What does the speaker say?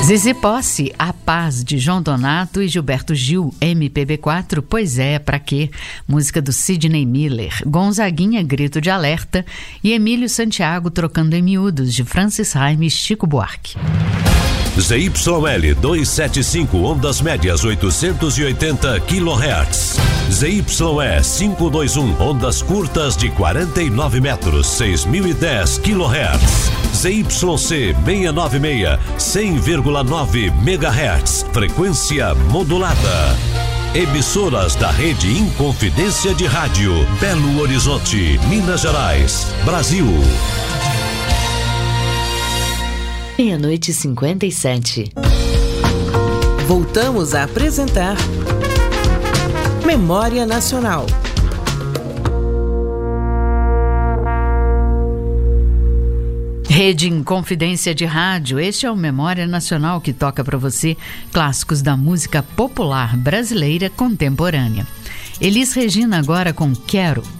Zizi Posse, A Paz, de João Donato e Gilberto Gil, MPB4, Pois é, Pra Quê? Música do Sidney Miller, Gonzaguinha, Grito de Alerta e Emílio Santiago, Trocando em Miúdos, de Francis Haim e Chico Buarque. ZYL 275, ondas médias 880 kHz. ZYE 521, ondas curtas de 49 metros, 6010 kHz. ZYC 696, 100,9 MHz, frequência modulada. Emissoras da Rede Inconfidência de Rádio, Belo Horizonte, Minas Gerais, Brasil. 00:57. Voltamos a apresentar Memória Nacional. Rede Inconfidência de Rádio, este é o Memória Nacional que toca para você clássicos da música popular brasileira contemporânea. Elis Regina agora com Quero.